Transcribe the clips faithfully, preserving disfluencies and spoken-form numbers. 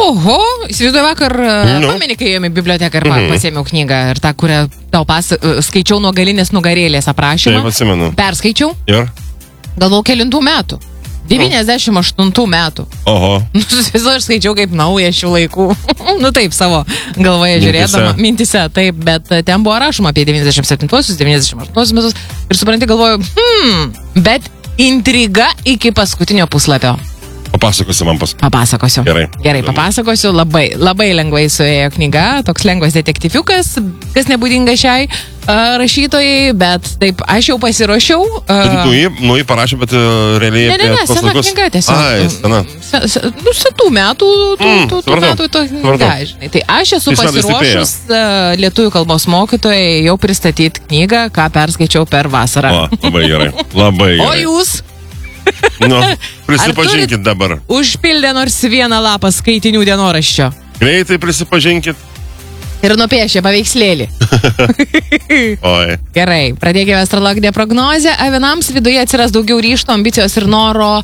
Oho, įsivaizduoju vakar, Nu. pameni, kai ėjome į biblioteką ir Mhm. pasėmiau knygą ir tą, kurią tau pas, skaičiau nuo galinės nugarėlės aprašymą. Taip, atsimenu. Perskaičiau, Ir? galvau kelintų metų. devyniasdešimt aštuntų metų. Oho. Nu, susivizduoju, aš skaičiau kaip naują šių laikų. Nu taip, savo galvoje Mintise. žiūrėdama, mintise, taip, bet ten buvo rašoma apie devyniasdešimt septintuosius, devyniasdešimt aštuntuosius metus ir supranti, galvoju, hmm, bet intriga iki paskutinio puslapio. Papasakosiu man paskui. Papasakosiu. Gerai. Gerai, papasakosiu. Labai, labai lengvai suėjo knyga, toks lengvas detektyviukas, kas nebūdinga šiai uh, rašytojai, bet taip, aš jau pasiruošiau. Bet Uh, nu, jį, nu, jį parašė, bet uh, realiai... ne, ne, ne, apie tuos sena laikus- knyga tiesiog. Ai, sena. Se, se, nu, setų metų, tų, Mm, tų, tų supratau, metų to knyga, supratau. žinai. Tai aš esu Tais metais pasiruošus uh, lietuvių kalbos mokytojai jau pristatyti knygą, ką perskaičiau per vasarą. O, labai gerai. Labai O gerai. jūs Nu, prisipažinkit dabar. užpildė nors vieną lapą skaitinių dienoraščio Greitai prisipažinkit. ir nupiešė paveikslėlį. Oi. Gerai, pradėkime astrologinę prognozę. Avinams viduje atsiras daugiau ryžto, ambicijos ir noro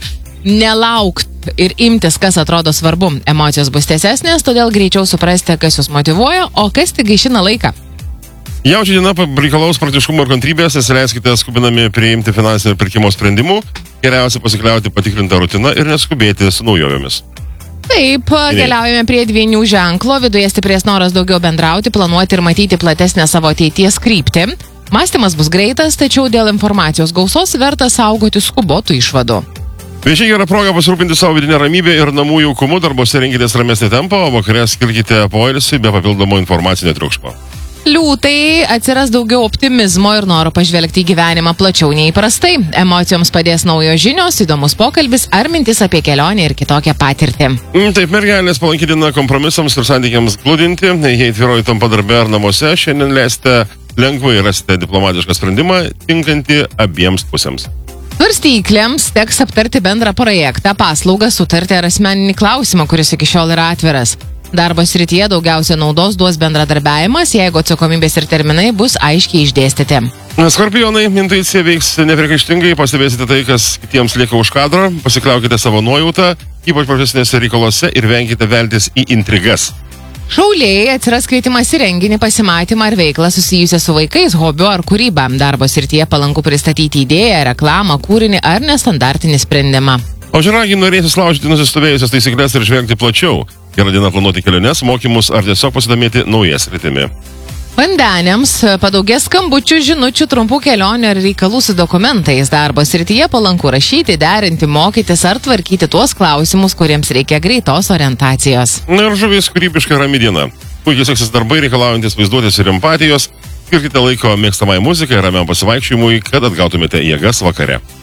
nelaukti ir imtis, kas atrodo svarbu. Emocijos bus tiesesnės, todėl greičiau suprasti, kas jūs motyvuoja, o kas tik gaišina laiką. Jaučia diena reikalaus praktiškumo ir kantrybės, nesileiskite skubinami priimti finansinio pirkimo sprendimų, geriausia pasikliauti patikrintą rutiną ir neskubėti su naujovėmis. Taip, keliaujame prie dvynių ženklo, viduje stiprės noras daugiau bendrauti, planuoti ir matyti platesnę savo ateities kryptį. Mąstymas bus greitas, tačiau dėl informacijos gausos verta saugoti skubotų išvadų. Viešiai gera proga pasirūpinti savo vidinę ramybę ir namų jaukumu, darbose rinkitės ramesnį tempą, o vakarė skirkite poilsį be papildomo informacinio triukšmo. Liūtai, atsiras daugiau optimizmo ir noro pažvelgti į gyvenimą plačiau nei įprastai. Emocijoms padės naujos žinios, įdomus pokalbis ar mintis apie kelionę ir kitokią patirtį. Mm, Taip, mergelės palanki diena kompromisams ir santykiams glūdinti. Jei tvyroji tampa darbe ar namuose, šiandien leisite lengvai rasite diplomatišką sprendimą, tinkantį abiems pusėms. Svarstyklėms teks aptarti bendrą projektą, paslaugą, sutartį ar asmeninį klausimą, kuris iki šiol yra atviras. Darbo srityje daugiausia naudos duos bendradarbiavimas, jeigu atsakomybės ir terminai bus aiškiai išdėstyti. Skorpionai, intuicija veiks nepriekaištingai, pastebėsite tai, kas kitiems lieka už kadro, pasikliaukite savo nuojautą, ypač profesinėse reikalose ir venkite veltis į intrigas. Šauliai, atsiras kvietimas į renginį, pasimatymą ar veiklą susijusią su vaikais, hobiu ar kūryba. Darbo srityje palanku pristatyti idėją, reklamą, kūrinį ar nestandartinį sprendimą. O žiragiai norėsis laužyti nusistovėjusias taisyklės ir žvelgti plačiau. Gerą dieną planuoti keliones, mokymus ar tiesiog pasidomėti naujas rytimi. Vandeniams padaugės skambučių, žinučių, trumpų kelionių ar reikalų su dokumentais. Darbo srityje palanku rašyti, derinti, mokytis ar tvarkyti tuos klausimus, kuriems reikia greitos orientacijos. Na ir žuvis kūrybiška rami diena. Puikiai seksis darbai reikalaujantis vaizduotės ir empatijos. Skirkite laiko mėgstamai muzikai ir ramiam pasivaikščiojimui, kad atgautumėte jėgas vakare.